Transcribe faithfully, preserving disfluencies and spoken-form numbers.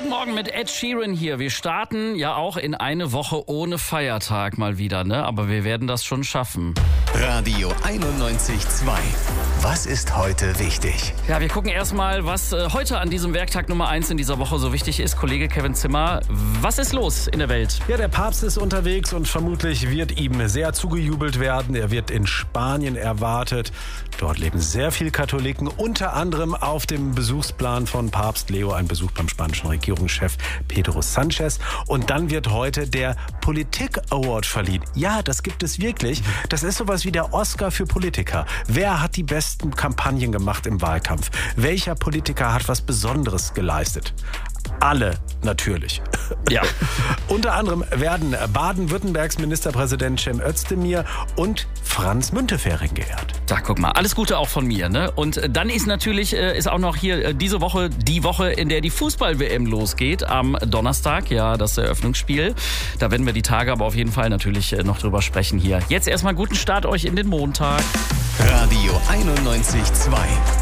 Guten Morgen mit Ed Sheeran hier. Wir starten ja auch in eine Woche ohne Feiertag mal wieder, ne? Aber wir werden das schon schaffen. Radio einundneunzig Komma zwei. Was ist heute wichtig? Ja, wir gucken erstmal, was äh, heute an diesem Werktag Nummer eins in dieser Woche so wichtig ist. Kollege Kevin Zimmer, was ist los in der Welt? Ja, der Papst ist unterwegs und vermutlich wird ihm sehr zugejubelt werden. Er wird in Spanien erwartet. Dort leben sehr viele Katholiken, unter anderem auf dem Besuchsplan von Papst Leo, ein Besuch beim spanischen Regierungschef Pedro Sánchez. Und dann wird heute der Politik-Award verliehen. Ja, das gibt es wirklich. Das ist sowas wie der Oscar für Politiker. Wer hat die besten Kampagnen gemacht im Wahlkampf? Welcher Politiker hat was Besonderes geleistet? Alle natürlich. Ja. Unter anderem werden Baden-Württembergs Ministerpräsident Cem Özdemir und Franz Müntefering geehrt. Da guck mal, alles Gute auch von mir, ne? Und dann ist natürlich, äh, ist auch noch hier äh, diese Woche die Woche, in der die Fußball-W M losgeht, am Donnerstag, ja, das Eröffnungsspiel. Da werden wir die Tage aber auf jeden Fall natürlich äh, noch drüber sprechen hier. Jetzt erstmal guten Start euch in den Montag. Radio einundneunzig Komma zwei.